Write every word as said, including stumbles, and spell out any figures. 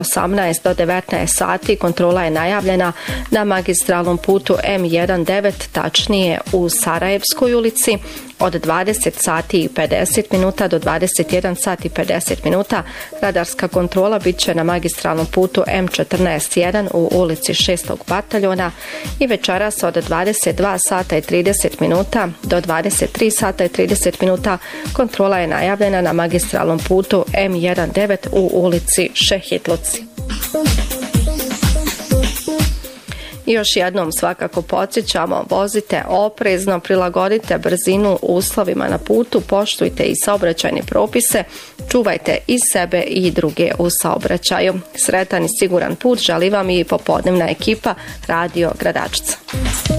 osamnaest do devetnaest sati kontrola je najavljena na magistralnom putu M devetnaest, tačnije u Sarajevskoj ulici. Od dvadeset sati i pedeset minuta do dvadeset jedan sati i pedeset minuta radarska kontrola bit će na magistralnom putu M četrnaest jedan u ulici šestog bataljona i večeras od dvadeset dva sata i trideset minuta do dvadeset tri sata i trideset minuta kontrola je najavljena na magistralnom putu M devetnaest u ulici Šehidluci. I još jednom svakako podsjećamo, vozite oprezno, prilagodite brzinu uslovima na putu, poštujte i saobraćajne propise, čuvajte i sebe i druge u saobraćaju. Sretan i siguran put želi vam i popodnevna ekipa Radio Gradačca.